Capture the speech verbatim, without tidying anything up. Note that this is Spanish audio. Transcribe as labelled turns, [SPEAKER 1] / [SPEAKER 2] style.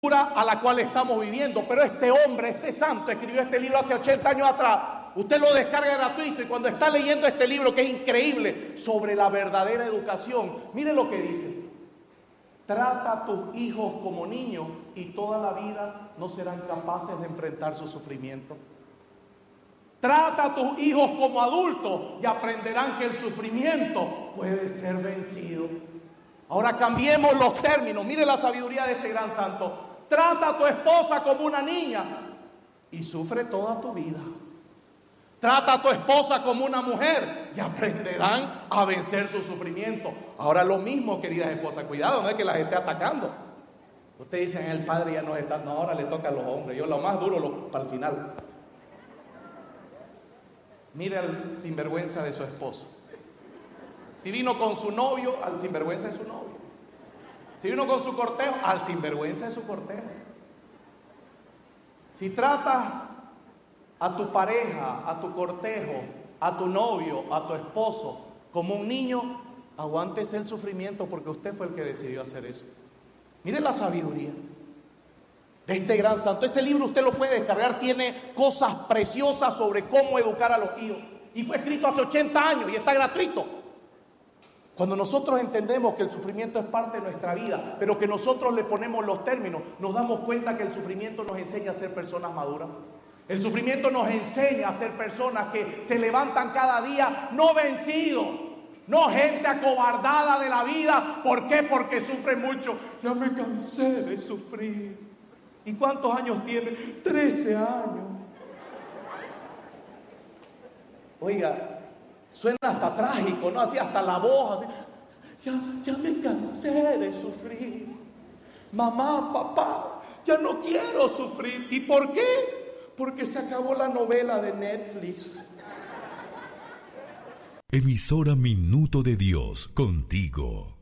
[SPEAKER 1] a la cual estamos viviendo. Pero este hombre, este santo, escribió este libro hace ochenta años atrás. Usted lo descarga gratuito y cuando está leyendo este libro, que es increíble, sobre la verdadera educación, mire lo que dice: trata a tus hijos como niños y toda la vida no serán capaces de enfrentar su sufrimiento. Trata a tus hijos como adultos y aprenderán que el sufrimiento puede ser vencido. Ahora cambiemos los términos. Mire la sabiduría de este gran santo. Trata a tu esposa como una niña y sufre toda tu vida. Trata a tu esposa como una mujer y aprenderán a vencer su sufrimiento. Ahora lo mismo, queridas esposas, cuidado, no es que las esté atacando. Ustedes dicen, el padre ya no está, no, ahora le toca a los hombres, yo lo más duro lo, para el final. Mire al sinvergüenza de su esposo. Si vino con su novio, al sinvergüenza de su novio. Si vino con su cortejo, al sinvergüenza de su cortejo. Si tratas a tu pareja, a tu cortejo, a tu novio, a tu esposo como un niño, aguántese el sufrimiento porque usted fue el que decidió hacer eso. Mire la sabiduría de este gran santo. Ese libro usted lo puede descargar, tiene cosas preciosas sobre cómo educar a los hijos. Y fue escrito hace ochenta años y está gratuito. Cuando nosotros entendemos que el sufrimiento es parte de nuestra vida, pero que nosotros le ponemos los términos, nos damos cuenta que el sufrimiento nos enseña a ser personas maduras. El sufrimiento nos enseña a ser personas que se levantan cada día no vencidos, no gente acobardada de la vida. ¿Por qué? Porque sufre mucho. Ya me cansé de sufrir. ¿Y cuántos años tiene? trece años. Oiga, suena hasta trágico, ¿no? Así hasta la voz. Así. Ya, ya me cansé de sufrir. Mamá, papá, ya no quiero sufrir. ¿Y por qué? Porque se acabó la novela de Netflix.
[SPEAKER 2] Emisora Minuto de Dios, contigo.